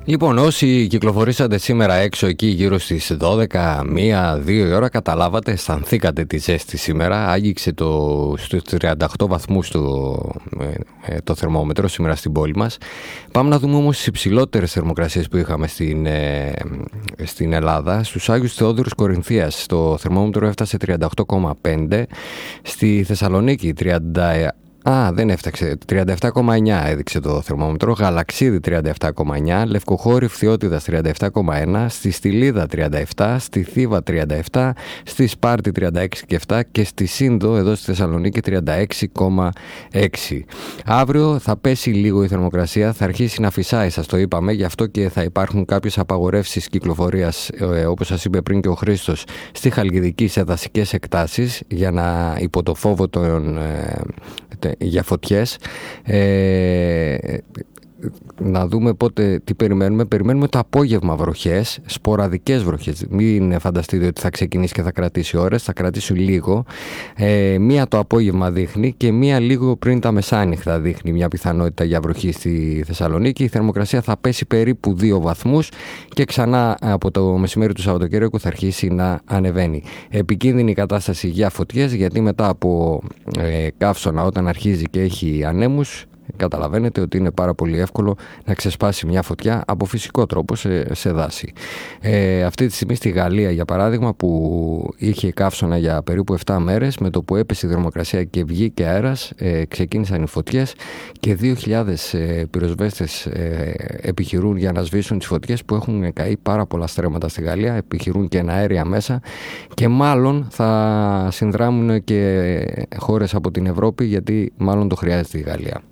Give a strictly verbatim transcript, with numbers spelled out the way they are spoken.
Λοιπόν, όσοι κυκλοφορήσατε σήμερα έξω εκεί γύρω στις δώδεκα, μία, δύο η ώρα, καταλάβατε, αισθανθήκατε τη ζέστη σήμερα. Άγγιξε το, στους τριάντα οκτώ βαθμούς το, ε, το θερμόμετρο σήμερα στην πόλη μας. Πάμε να δούμε όμως τις υψηλότερες θερμοκρασίες που είχαμε στην, ε, στην Ελλάδα. Στους Άγιους Θεόδωρους Κορινθίας το θερμόμετρο έφτασε τριάντα οκτώ κόμμα πέντε, στη Θεσσαλονίκη τριάντα. Α, δεν έφταξε. τριάντα επτά κόμμα εννιά έδειξε το θερμόμετρο. Γαλαξίδι τριάντα επτά κόμμα εννιά. Λευκοχώρη Φθιώτιδας τριάντα επτά κόμμα ένα. Στη Στυλίδα τριάντα επτά. Στη Θήβα τριάντα επτά. Στη Σπάρτη τριάντα έξι κόμμα επτά. Και στη Σύνδο εδώ στη Θεσσαλονίκη τριάντα έξι κόμμα έξι. Αύριο θα πέσει λίγο η θερμοκρασία. Θα αρχίσει να φυσάει, σας το είπαμε. Γι' αυτό και θα υπάρχουν κάποιες απαγορεύσεις κυκλοφορίας, ε, όπως σας είπε πριν και ο Χρήστος, στη Χαλκιδική σε δασικές εκτάσεις, για να υπό το φόβο των ε, για φωτιές. ε, να δούμε πότε τι περιμένουμε. Περιμένουμε το απόγευμα βροχές, σποραδικές βροχές. Μην φανταστείτε ότι θα ξεκινήσει και θα κρατήσει ώρες, θα κρατήσει λίγο. Ε, μία το απόγευμα δείχνει και μία λίγο πριν τα μεσάνυχτα δείχνει μια πιθανότητα για βροχή στη Θεσσαλονίκη. Η θερμοκρασία θα πέσει περίπου δύο βαθμούς και ξανά από το μεσημέρι του Σαββατοκύριακου θα αρχίσει να ανεβαίνει. Επικίνδυνη κατάσταση για φωτιές, γιατί μετά από ε, καύσωνα, όταν αρχίζει και έχει ανέμους, καταλαβαίνετε ότι είναι πάρα πολύ εύκολο να ξεσπάσει μια φωτιά από φυσικό τρόπο σε, σε δάση. Ε, αυτή τη στιγμή στη Γαλλία, για παράδειγμα, που είχε καύσωνα για περίπου επτά μέρες, με το που έπεσε η θερμοκρασία και βγήκε αέρας, ε, ξεκίνησαν οι φωτιές και δύο χιλιάδες ε, πυροσβέστες ε, επιχειρούν για να σβήσουν τις φωτιές που έχουν καεί πάρα πολλά στρέμματα στη Γαλλία, επιχειρούν και αέρια μέσα και μάλλον θα συνδράμουν και χώρες από την Ευρώπη, γιατί μάλλον το χρειάζεται η Γαλλία.